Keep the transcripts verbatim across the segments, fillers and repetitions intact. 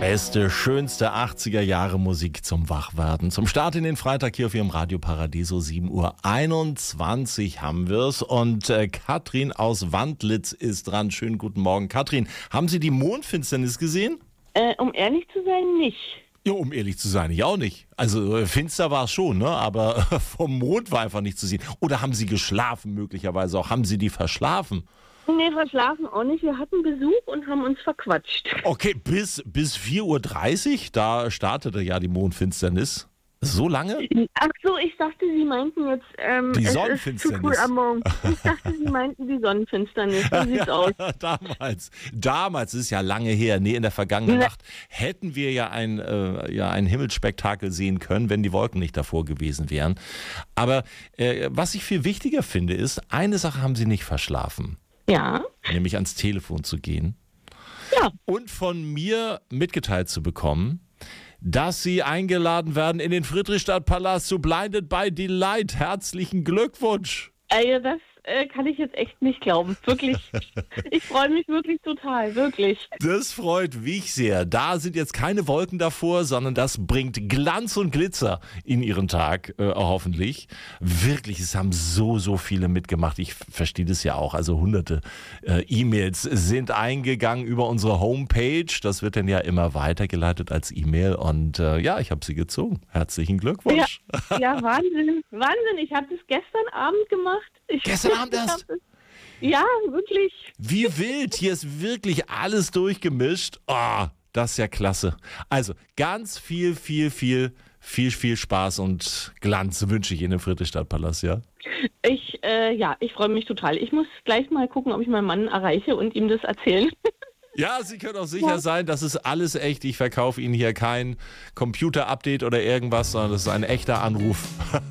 Beste, schönste achtziger-Jahre-Musik zum Wachwerden. Zum Start in den Freitag hier auf Ihrem Radio Paradiso, sieben Uhr einundzwanzig haben wir's. Und äh, Katrin aus Wandlitz ist dran. Schönen guten Morgen. Katrin, haben Sie die Mondfinsternis gesehen? Äh, um ehrlich zu sein, nicht. Ja, um ehrlich zu sein, ich auch nicht. Also äh, finster war es schon, ne? Aber äh, vom Mond war einfach nicht zu sehen. Oder haben Sie geschlafen möglicherweise auch? Haben Sie die verschlafen? Nee, verschlafen auch nicht. Wir hatten Besuch und haben uns verquatscht. Okay, bis, bis vier Uhr dreißig, da startete ja die Mondfinsternis. So lange? Ach so, ich dachte, Sie meinten jetzt, ähm, Die es Sonnenfinsternis. ist zu früh am Morgen. Ich dachte, Sie meinten die Sonnenfinsternis. So sieht's ja, aus. Damals, damals, das ist ja lange her, nee, in der vergangenen Ja. Nacht hätten wir ja ein, äh, ja ein Himmelsspektakel sehen können, wenn die Wolken nicht davor gewesen wären. Aber äh, was ich viel wichtiger finde, ist, eine Sache haben Sie nicht verschlafen, Ja, nämlich ans Telefon zu gehen ja. und von mir mitgeteilt zu bekommen, dass Sie eingeladen werden in den Friedrichstadtpalast zu Blinded by Delight. Herzlichen Glückwunsch! Also das äh, kann ich jetzt echt nicht glauben. Wirklich. Ich freue mich wirklich total. Wirklich. Das freut mich sehr. Da sind jetzt keine Wolken davor, sondern das bringt Glanz und Glitzer in Ihren Tag, äh, hoffentlich. Wirklich, es haben so, so viele mitgemacht. Ich verstehe das ja auch. Also hunderte äh, E-Mails sind eingegangen über unsere Homepage. Das wird dann ja immer weitergeleitet als E-Mail. Und äh, ja, ich habe sie gezogen. Herzlichen Glückwunsch. Ja, ja, Wahnsinn. Wahnsinn. Ich habe das gestern Abend gemacht. Ich, Gestern Abend erst? Ja, wirklich. Wie wild. Hier ist wirklich alles durchgemischt. Oh, das ist ja klasse. Also ganz viel, viel, viel, viel, viel Spaß und Glanz wünsche ich Ihnen im Friedrichstadtpalast, ja? Ich, äh, ja, ich freue mich total. Ich muss gleich mal gucken, ob ich meinen Mann erreiche und ihm das erzählen. Ja, Sie können auch sicher Ja. sein, das ist alles echt. Ich verkaufe Ihnen hier kein Computer-Update oder irgendwas, sondern das ist ein echter Anruf,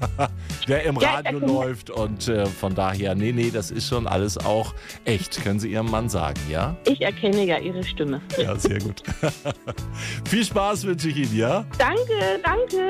der im Ja, Radio äh, läuft. Und äh, von daher, nee, nee, das ist schon alles auch echt, können Sie Ihrem Mann sagen, ja? Ich erkenne ja Ihre Stimme. Ja, sehr gut. Viel Spaß wünsche ich Ihnen, ja? Danke, danke.